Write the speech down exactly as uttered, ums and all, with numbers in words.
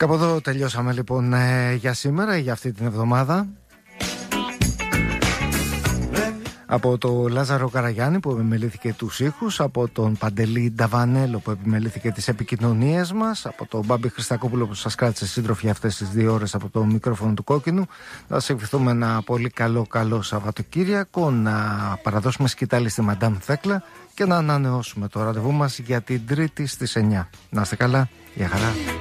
Κάπου εδώ τελειώσαμε λοιπόν ε, για σήμερα, για αυτή την εβδομάδα. Από τον Λάζαρο Καραγιάννη που επιμελήθηκε τους ήχους, από τον Παντελή Νταβανέλο που επιμελήθηκε τις επικοινωνίες μας, από τον Μπάμπη Χριστακόπουλο που σας κράτησε σύντροφοι αυτές τις δύο ώρες από το μικρόφωνο του Κόκκινου. Να σας ευχηθούμε ένα πολύ καλό καλό Σαββατοκύριακο, να παραδώσουμε σκητάλη στη Μαντάμ Θέκλα και να ανανεώσουμε το ραντεβού μας για την Τρίτη στις εννιά. Να είστε καλά, γεια χαρά.